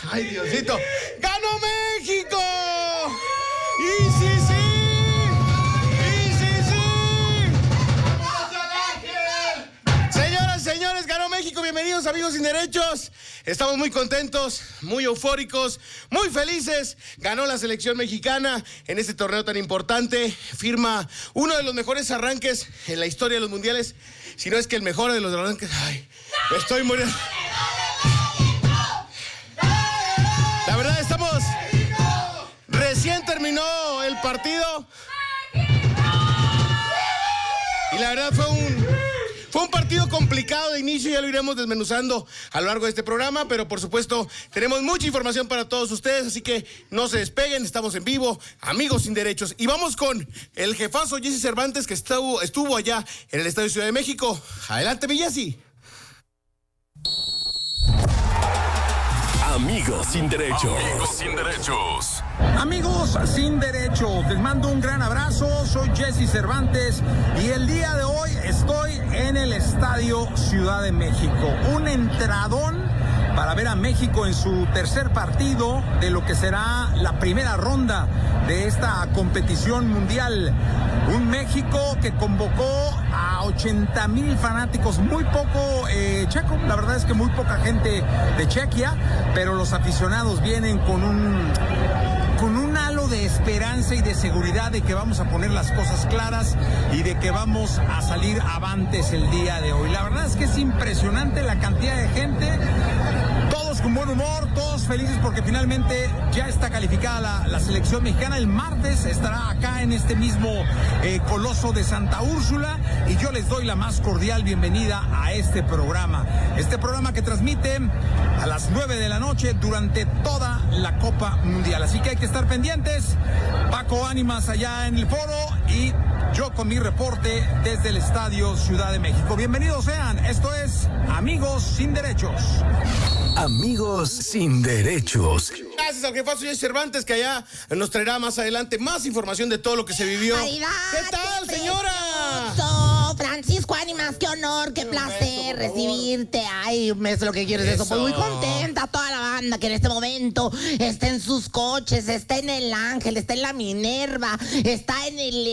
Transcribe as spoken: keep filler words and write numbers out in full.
Ay, Diosito. ¡Ganó México! ¡Y sí, sí! ¡Y sí, sí! Señoras y señores, ganó México. Bienvenidos, amigos sin derechos. Estamos muy contentos, muy eufóricos, muy felices. Ganó la selección mexicana en este torneo tan importante. Firma uno de los mejores arranques en la historia de los mundiales. Si no es que el mejor de los arranques. Ay, me estoy muriendo. La verdad, estamos... Recién terminó el partido. Y la verdad fue un... Fue un partido complicado de inicio, ya lo iremos desmenuzando a lo largo de este programa, pero por supuesto tenemos mucha información para todos ustedes, así que no se despeguen, estamos en vivo, amigos sin derechos. Y vamos con el jefazo Jesse Cervantes, que estuvo, estuvo allá en el Estadio Ciudad de México. Adelante, mi Jesse. Amigos sin derechos. Amigos sin derechos. Amigos sin derechos, les mando un gran abrazo, soy Jesse Cervantes y el día de hoy estoy en el Estadio Ciudad de México. Un entradón para ver a México en su tercer partido de lo que será la primera ronda de esta competición mundial. Un México que convocó a ochenta mil fanáticos, muy poco eh, checo, la verdad es que muy poca gente de Chequia, pero los aficionados vienen con un... con un halo de esperanza y de seguridad de que vamos a poner las cosas claras y de que vamos a salir avantes el día de hoy. La verdad es que es impresionante la cantidad de gente, todos con buen humor, todos felices porque finalmente ya está calificada la, la selección mexicana. El martes estará acá en este mismo eh, coloso de Santa Úrsula y yo les doy la más cordial bienvenida a este programa. Este programa que transmite a las nueve de la noche durante toda la Copa Mundial. Así que hay que estar pendientes. Paco Ánimas allá en el foro y yo con mi reporte desde el Estadio Ciudad de México. Bienvenidos sean. Esto es Amigos sin Derechos. Amigos sin derechos. Gracias al jefazo Jesse Cervantes, que allá nos traerá más adelante más información de todo lo que se vivió. Ay, va, ¿Qué tal, qué señora? precioso. Francisco Ánimas, qué honor, qué placer recibirte. Ay, es lo que quieres de eso. Pues muy contenta toda la banda que en este momento está en sus coches, está en el Ángel, está en la Minerva, está en el